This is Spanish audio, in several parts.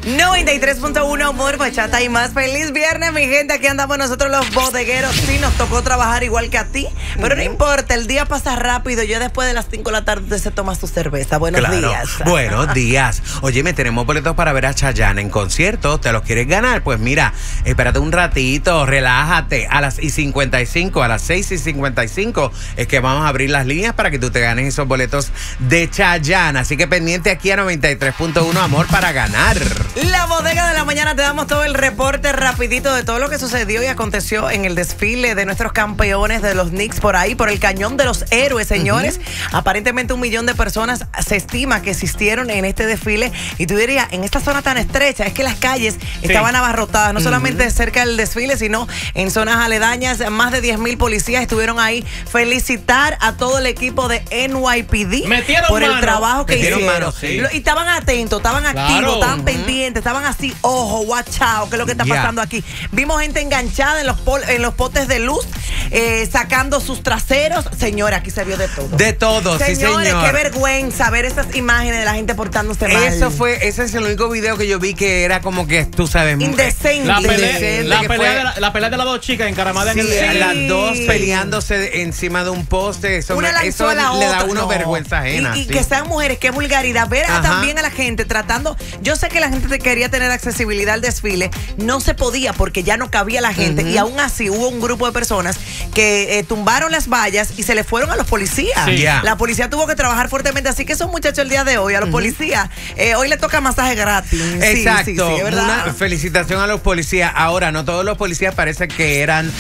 93.1 Amor, bachata y más. Feliz viernes, mi gente. Aquí andamos nosotros los bodegueros. Sí, nos tocó trabajar igual que a ti, pero no importa, el día pasa rápido. Ya después de las 5 de la tarde se toma su cerveza. Buenos días. Buenos días. Oye, me tenemos boletos para ver a Chayanne en concierto. ¿Te los quieres ganar? Pues mira, espérate un ratito, relájate. A las 55, a las 6:55 es que vamos a abrir las líneas para que tú te ganes esos boletos de Chayanne. Así que pendiente aquí a 93.1 Amor para ganar. La bodega de la mañana, te damos todo el reporte rapidito de todo lo que sucedió y aconteció en el desfile de nuestros campeones de los Knicks por ahí, por el Cañón de los Héroes, señores. Aparentemente 1 millón de personas se estima que existieron en este desfile. Y tú dirías, en esta zona tan estrecha, es que las calles estaban abarrotadas, no solamente cerca del desfile, sino en zonas aledañas. Más de 10,000 policías estuvieron ahí. Felicitar a todo el equipo de NYPD por el trabajo que hicieron. Y estaban atentos, estaban activos, estaban pendientes, estaban así, ojo, watch out, ¿qué es lo que está pasando aquí? Vimos gente enganchada en los potes de luz, sacando sus traseros. Señora, aquí se vio de todo. De todo, Señores, qué vergüenza ver esas imágenes de la gente portándose mal. Ese es el único video que yo vi que era como que, tú sabes, indecente. La pelea de las dos chicas encaramadas en el... Las dos peleándose encima de un poste. Eso le da a uno vergüenza ajena. Y que sean mujeres, qué vulgaridad. Ver también a la gente tratando. Yo sé que la gente quería tener accesibilidad al desfile, no se podía porque ya no cabía la gente, y aún así hubo un grupo de personas que tumbaron las vallas y se le fueron a los policías. La policía tuvo que trabajar fuertemente, así que esos muchachos el día de hoy, a los policías, hoy le toca masaje gratis. Exacto, sí, ¿verdad? Una felicitación a los policías. Ahora, no todos los policías parece que eran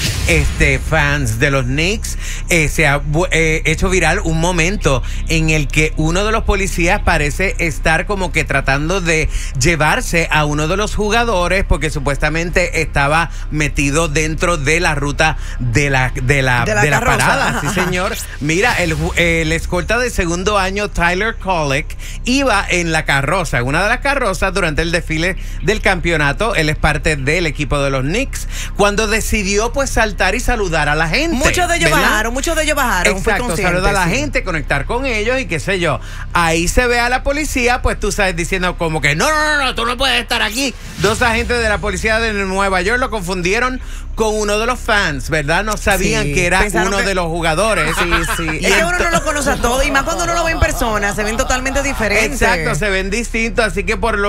fans de los Knicks. Se ha hecho viral un momento en el que uno de los policías parece estar como que tratando de llevarse a uno de los jugadores porque supuestamente estaba metido dentro de la ruta de la parada. Sí, señor. Mira, el escolta de segundo año, Tyler Kolek, iba en la carroza, en una de las carrozas durante el desfile del campeonato. Él es parte del equipo de los Knicks. Cuando decidió pues saltar y saludar a la gente. Muchos de ellos bajaron. Exacto, saludar a la gente, conectar con ellos y qué sé yo. Ahí se ve a la policía, pues tú sabes, diciendo como que no, tú no puedes estar aquí. 2 agentes de la policía de Nueva York lo confundieron con uno de los fans, ¿verdad? No sabían que era uno de los jugadores. Y es que uno no lo conoce a todos, y más cuando uno lo ve en persona, se ven totalmente diferentes. Exacto, se ven distintos, así que por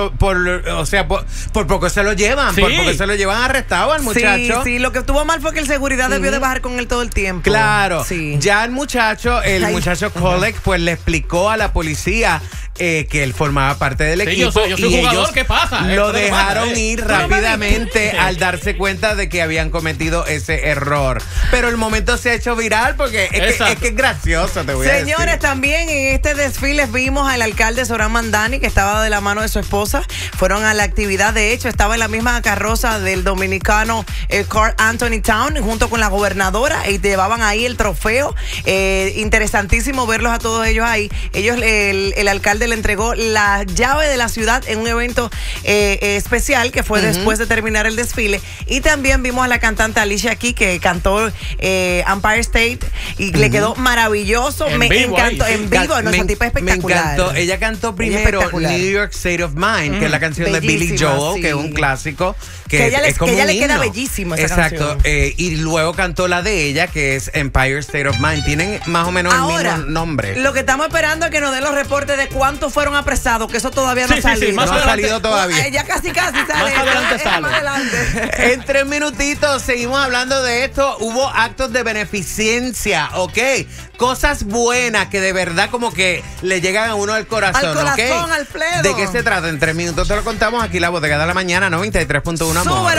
poco se lo llevan, por poco se lo llevan arrestado al muchacho. Sí, lo que estuvo mal fue que el seguridad debió de bajar con él todo el tiempo. Claro, ya el muchacho Kolek, pues le explicó a la policía que él formaba parte del equipo. Yo soy jugador, ellos ¿qué pasa? Lo dejaron ir rápidamente al darse cuenta de que habían cometido ese error. Pero el momento se ha hecho viral porque es que es gracioso, te voy a decir. Señores, también en este desfile vimos al alcalde Zohran Mamdani, que estaba de la mano de su esposa. Fueron a la actividad, de hecho, estaba en la misma carroza del dominicano Karl Anthony Towns, junto con la gobernadora, y llevaban ahí el trofeo. Interesantísimo verlos a todos ellos ahí. El alcalde le entregó la llave de la ciudad en un evento especial que fue después de terminar el desfile. Y también vimos a la cantante Alicia Keys, que cantó Empire State y le quedó maravilloso. Me encantó en vivo. Esa tipa es espectacular. Me encantó. Ella cantó primero New York State of Mind, que es la canción de Billy Joel, que es un clásico. Que ella le queda bellísimo esa canción. Y luego cantó la de ella, que es Empire State of Mind. Tienen más o menos el mismo nombre. Lo que estamos esperando es que nos den los reportes de cuántos fueron apresados, que eso todavía no ha salido. No ha salido todavía. Ya casi sale. Más adelante. En 3 minutitos seguimos hablando de esto. Hubo actos de beneficencia, ¿ok? Cosas buenas que de verdad como que le llegan a uno al corazón, al Alfredo. ¿De qué se trata? En 3 minutos te lo contamos aquí, la bodega de la mañana, 93.1 Amor.